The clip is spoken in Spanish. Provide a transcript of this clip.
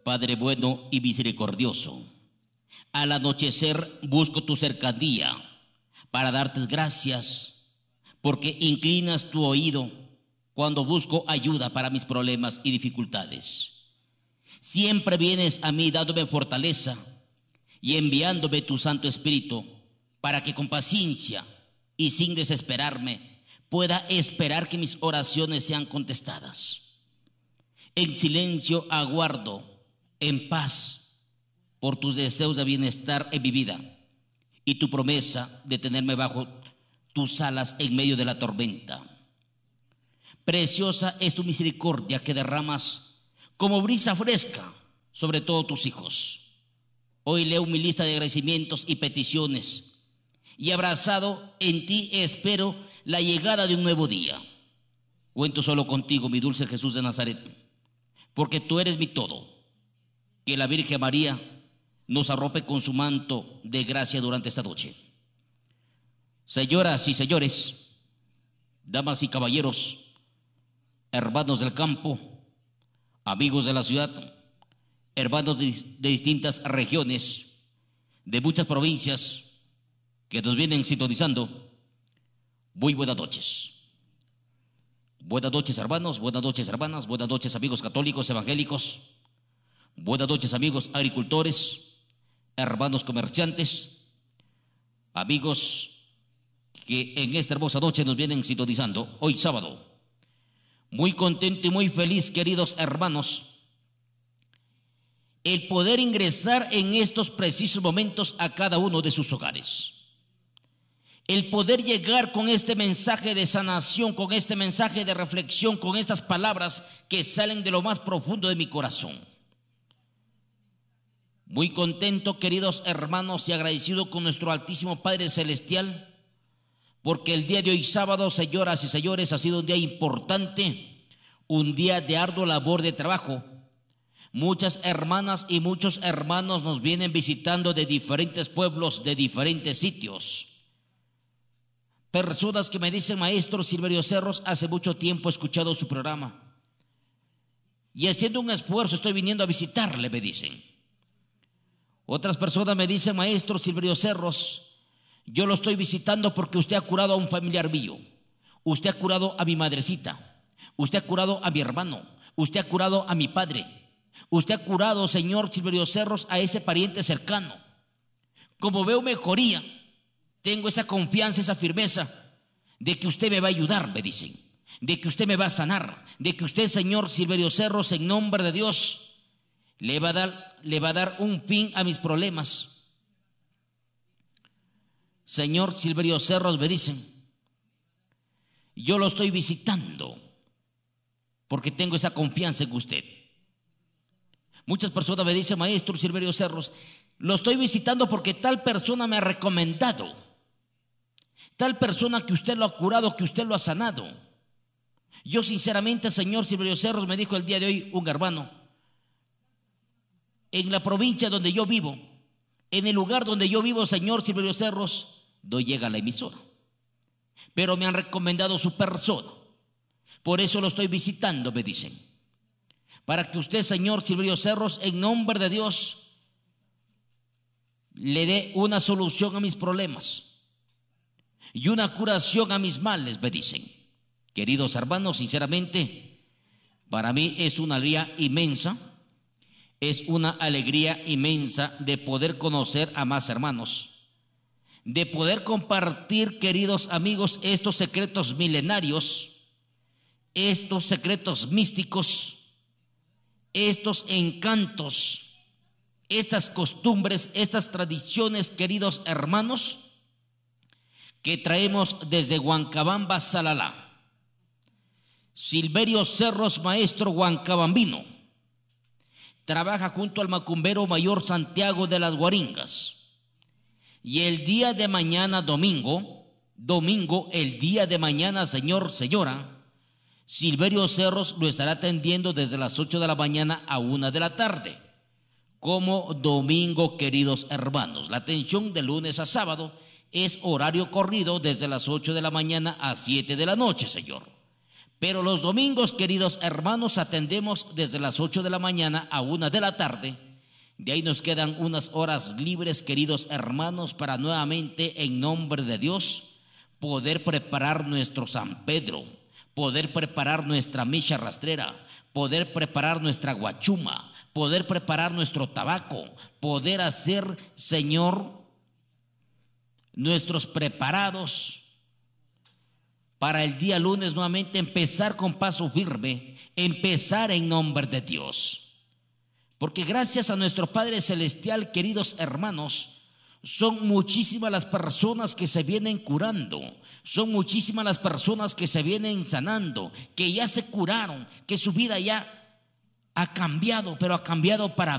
Padre bueno y misericordioso, al anochecer busco tu cercanía para darte gracias, porque inclinas tu oído cuando busco ayuda para mis problemas y dificultades. Siempre vienes a mí dándome fortaleza y enviándome tu Santo Espíritu para que con paciencia y sin desesperarme pueda esperar que mis oraciones sean contestadas. En silencio aguardo, en paz, por tus deseos de bienestar en mi vida y tu promesa de tenerme bajo tus alas en medio de la tormenta. Preciosa es tu misericordia que derramas como brisa fresca sobre todos tus hijos. Hoy leo mi lista de agradecimientos y peticiones y abrazado en ti espero la llegada de un nuevo día. Cuento solo contigo, mi dulce Jesús de Nazaret, porque tú eres mi todo. Que la Virgen María nos arrope con su manto de gracia durante esta noche. Señoras y señores, damas y caballeros, hermanos del campo, amigos de la ciudad, hermanos de distintas regiones, de muchas provincias que nos vienen sintonizando, muy buenas noches. Buenas noches, hermanos, buenas noches, hermanas, buenas noches, amigos católicos, evangélicos, buenas noches, amigos agricultores, hermanos comerciantes, amigos que en esta hermosa noche nos vienen sintonizando hoy sábado. Muy contento y muy feliz, queridos hermanos, el poder ingresar en estos precisos momentos a cada uno de sus hogares. El poder llegar con este mensaje de sanación, con este mensaje de reflexión, con estas palabras que salen de lo más profundo de mi corazón. Muy contento, queridos hermanos, y agradecido con nuestro Altísimo Padre Celestial, porque el día de hoy sábado, señoras y señores, ha sido un día importante, un día de ardua labor de trabajo. Muchas hermanas y muchos hermanos nos vienen visitando de diferentes pueblos, de diferentes sitios. Personas que me dicen: maestro Silverio Cerros, hace mucho tiempo he escuchado su programa y haciendo un esfuerzo estoy viniendo a visitarle, me dicen. Otras personas me dicen: maestro Silverio Cerros, yo lo estoy visitando porque usted ha curado a un familiar mío, usted ha curado a mi madrecita, usted ha curado a mi hermano, usted ha curado a mi padre, usted ha curado, señor Silverio Cerros, a ese pariente cercano. Como veo mejoría, tengo esa confianza, esa firmeza de que usted me va a ayudar, me dicen, de que usted me va a sanar, de que usted, señor Silverio Cerros, en nombre de Dios, le va a dar un fin a mis problemas. Señor Silverio Cerros, me dicen, yo lo estoy visitando porque tengo esa confianza en usted. Muchas personas me dicen: maestro Silverio Cerros, lo estoy visitando porque tal persona me ha recomendado, tal persona que usted lo ha curado, que usted lo ha sanado. Yo sinceramente, señor Silverio Cerros, me dijo el día de hoy un hermano, en la provincia donde yo vivo, en el lugar donde yo vivo, señor Silverio Cerros, no llega la emisora, pero me han recomendado su persona, por eso lo estoy visitando, me dicen, para que usted, señor Silverio Cerros, en nombre de Dios, le dé una solución a mis problemas y una curación a mis males, me dicen. Queridos hermanos, sinceramente, para mí es una alegría inmensa, de poder conocer a más hermanos, de poder compartir, queridos amigos, estos secretos milenarios, estos secretos místicos, estos encantos, estas costumbres, estas tradiciones, queridos hermanos, que traemos desde Huancabamba, Salalá. Silverio Cerros, maestro huancabambino, trabaja junto al macumbero mayor Santiago de las Guaringas. Y el día de mañana, domingo, el día de mañana, señor, señora, Silverio Cerros lo estará atendiendo desde las 8 de la mañana a 1 de la tarde. Como domingo, queridos hermanos, la atención de lunes a sábado es horario corrido desde las 8 de la mañana a 7 de la noche, señor. Pero los domingos, queridos hermanos, atendemos desde las 8 de la mañana a 1 de la tarde. De ahí nos quedan unas horas libres, queridos hermanos, para nuevamente, en nombre de Dios, poder preparar nuestro San Pedro, poder preparar nuestra micha rastrera, poder preparar nuestra guachuma, poder preparar nuestro tabaco, poder hacer, Señor, nuestros preparados para el día lunes nuevamente empezar con paso firme, empezar en nombre de Dios. Porque gracias a nuestro Padre Celestial, queridos hermanos, son muchísimas las personas que se vienen curando, son muchísimas las personas que se vienen sanando, que ya se curaron, que su vida ya ha cambiado, pero ha cambiado para